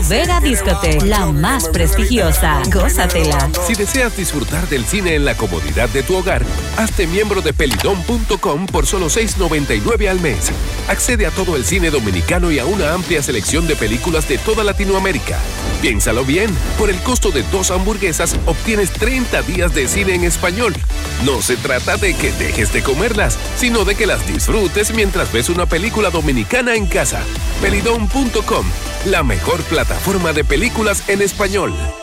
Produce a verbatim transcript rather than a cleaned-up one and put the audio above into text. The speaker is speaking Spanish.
Vega Discotheque, la más prestigiosa. Gózatela. Si deseas disfrutar del cine en la comodidad de tu hogar, hazte miembro de pelidom punto com por solo seis noventa y nueve al mes. Accede a todo el cine dominicano y a una amplia selección de películas de toda Latinoamérica. Piénsalo bien, por el costo de dos hamburguesas obtienes treinta días de cine en español. No se trata de que dejes de comerlas, sino de que las disfrutes mientras ves una película dominicana en casa. pelidom punto com, la mejor plataforma de películas en español.